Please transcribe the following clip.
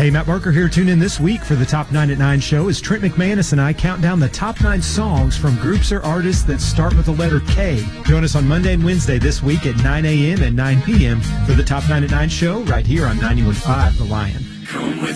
Hey, Matt Barker here. Tune in this week for the Top 9 at 9 show as Trent McManus and I count down the top 9 songs from groups or artists that start with the letter K. Join us on Monday and Wednesday this week at 9 a.m. and 9 p.m. for the Top 9 at 9 show right here on 91.5 The Lion.